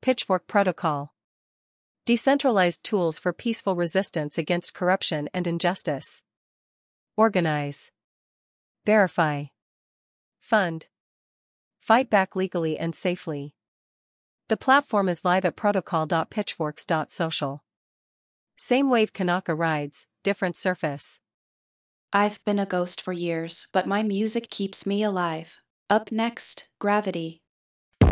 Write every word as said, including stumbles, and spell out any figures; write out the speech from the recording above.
Pitchfork Protocol. Decentralized tools for peaceful resistance against corruption and injustice. Organize. Verify. Fund. Fight back legally and safely. The platform is live at protocol dot pitchforks dot social. Same wave Kanaka rides, different surface. I've been a ghost for years, but my music keeps me alive. Up next, Gravity.